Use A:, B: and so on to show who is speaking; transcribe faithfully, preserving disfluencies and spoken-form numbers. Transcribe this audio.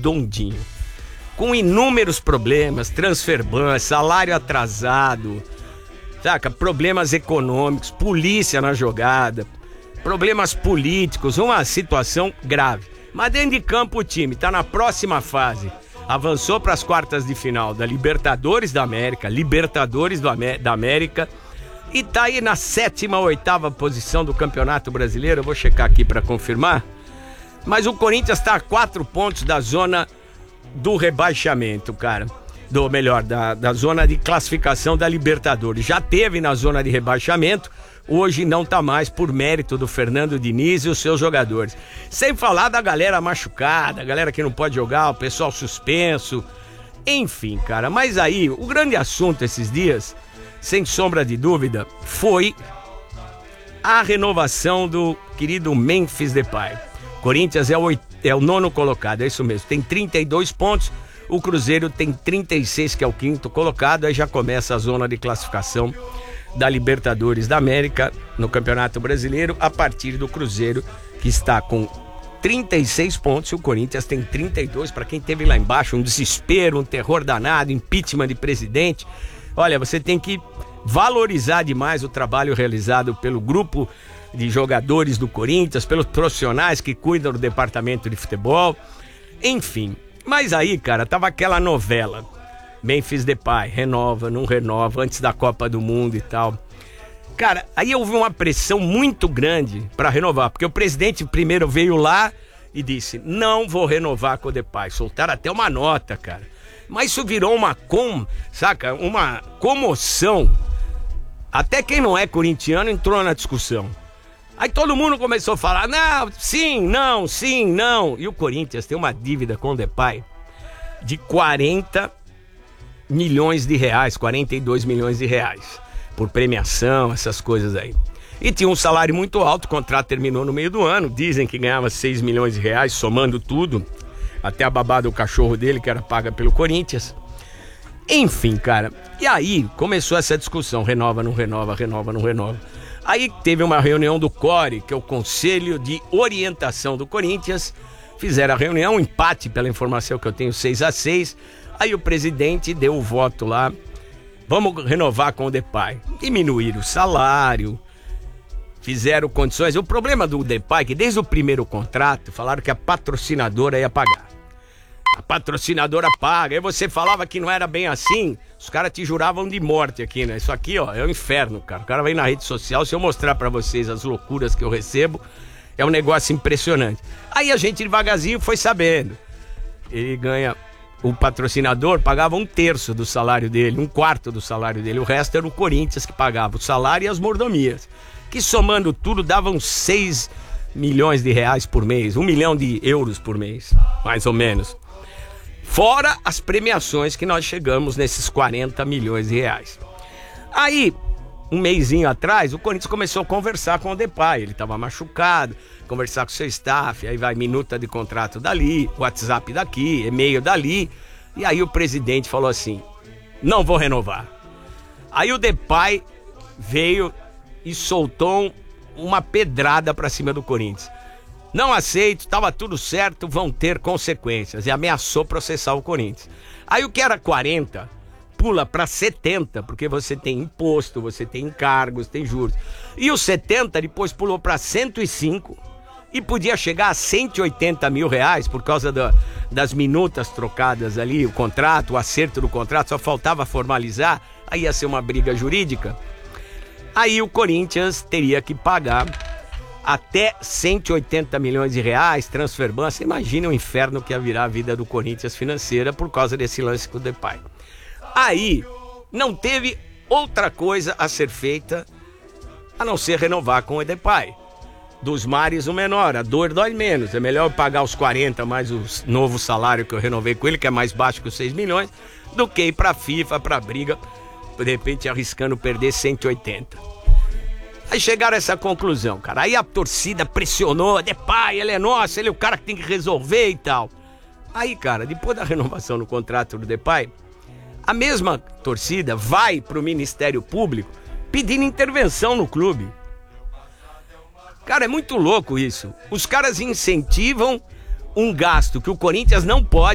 A: redondinho, com inúmeros problemas, transfer ban, salário atrasado, saca? Problemas econômicos, polícia na jogada, problemas políticos, uma situação grave. Mas dentro de campo o time tá na próxima fase. Avançou para as quartas de final da Libertadores da América, Libertadores do Amé- da América, e tá aí na sétima ou oitava posição do Campeonato Brasileiro. Eu vou checar aqui para confirmar. Mas o Corinthians tá a quatro pontos da zona do rebaixamento, cara. Do melhor, da, da zona de classificação da Libertadores. Já teve na zona de rebaixamento, hoje não tá mais, por mérito do Fernando Diniz e os seus jogadores. Sem falar da galera machucada, a galera que não pode jogar, o pessoal suspenso. Enfim, cara, mas aí, o grande assunto esses dias, sem sombra de dúvida, foi a renovação do querido Memphis Depay. Corinthians é o, oit... é o nono colocado, é isso mesmo, tem trinta e dois pontos. O Cruzeiro tem trinta e seis, que é o quinto colocado. Aí já começa a zona de classificação da Libertadores da América no Campeonato Brasileiro, a partir do Cruzeiro, que está com trinta e seis pontos, e o Corinthians tem trinta e dois. Para quem teve lá embaixo um desespero, um terror danado, impeachment de presidente, olha, você tem que valorizar demais o trabalho realizado pelo grupo de jogadores do Corinthians, pelos profissionais que cuidam do departamento de futebol, enfim. Mas aí, cara, tava aquela novela, Memphis Depay, renova, não renova, antes da Copa do Mundo e tal. Cara, aí houve uma pressão muito grande pra renovar, porque o presidente primeiro veio lá e disse, não vou renovar com o Depay. Soltaram até uma nota, cara. Mas isso virou uma com, saca, uma comoção. Até quem não é corintiano entrou na discussão. Aí todo mundo começou a falar, não, sim, não, sim, não. E o Corinthians tem uma dívida com o Depay de quarenta milhões de reais, quarenta e dois milhões de reais, por premiação, essas coisas aí. E tinha um salário muito alto, o contrato terminou no meio do ano, dizem que ganhava seis milhões de reais, somando tudo, até a babá do cachorro dele, que era paga pelo Corinthians. Enfim, cara, e aí começou essa discussão, renova, não renova, renova, não renova. Aí teve uma reunião do C O R E, que é o Conselho de Orientação do Corinthians. Fizeram a reunião, um empate pela informação que eu tenho, seis a seis. Aí o presidente deu o voto lá. Vamos renovar com o Depay. Diminuíram o salário, fizeram condições. O problema do Depay é que desde o primeiro contrato falaram que a patrocinadora ia pagar. A patrocinadora paga. Aí você falava que não era bem assim, os caras te juravam de morte aqui, né? Isso aqui, ó, é o inferno, cara. O cara vai na rede social, se eu mostrar pra vocês as loucuras que eu recebo, é um negócio impressionante. Aí a gente devagarzinho foi sabendo. Ele ganha, o patrocinador pagava um terço do salário dele, um quarto do salário dele. O resto era o Corinthians que pagava o salário e as mordomias, que somando tudo davam seis milhões de reais por mês, um milhão de euros por mês, mais ou menos. Fora as premiações que nós chegamos nesses quarenta milhões de reais. Aí, um mêsinho atrás, o Corinthians começou a conversar com o Depay. Ele estava machucado, conversar com o seu staff, aí vai minuta de contrato dali, WhatsApp daqui, e-mail dali. E aí o presidente falou assim, não vou renovar. Aí o Depay veio e soltou uma pedrada pra cima do Corinthians. Não aceito, tava tudo certo, vão ter consequências. E ameaçou processar o Corinthians. Aí o que era quarenta, pula para setenta, porque você tem imposto, você tem encargos, tem juros. E o setenta depois pulou para cento e cinco e podia chegar a cento e oitenta mil reais por causa da, das minutas trocadas ali, o contrato, o acerto do contrato, só faltava formalizar, aí ia ser uma briga jurídica. Aí o Corinthians teria que pagar até cento e oitenta milhões de reais, transfer ban. Você imagina o inferno que ia virar a vida do Corinthians financeira por causa desse lance com o Depay. Aí não teve outra coisa a ser feita a não ser renovar com o Depay. Dos mares o menor, a dor dói menos. É melhor eu pagar os quarenta mais o novo salário que eu renovei com ele, que é mais baixo que os seis milhões, do que ir pra FIFA, pra briga, de repente arriscando perder cento e oitenta. Aí chegaram a essa conclusão, cara. Aí a torcida pressionou, Depay, ele é nosso, ele é o cara que tem que resolver e tal. Aí, cara, depois da renovação no contrato do Depay, a mesma torcida vai pro Ministério Público pedindo intervenção no clube. Cara, é muito louco isso. Os caras incentivam um gasto que o Corinthians não pode.